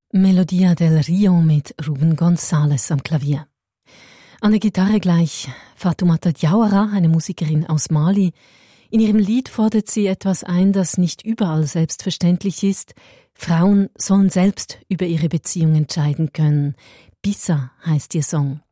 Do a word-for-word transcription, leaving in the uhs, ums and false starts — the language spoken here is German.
Melodia del Rio mit Ruben González am Klavier. An der Gitarre gleich Fatoumata Diawara, eine Musikerin aus Mali. In ihrem Lied fordert sie etwas ein, das nicht überall selbstverständlich ist. Frauen sollen selbst über ihre Beziehung entscheiden können. Bisa heißt ihr Song.